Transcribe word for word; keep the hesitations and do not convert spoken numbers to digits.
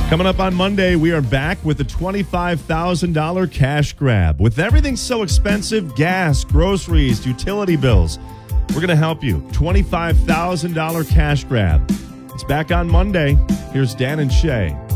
Coming up on Monday, we are back with the twenty-five thousand dollars cash grab. With everything so expensive, gas, groceries, utility bills, we're going to help you. twenty-five thousand dollars cash grab. It's back on Monday. Here's Dan and Shay.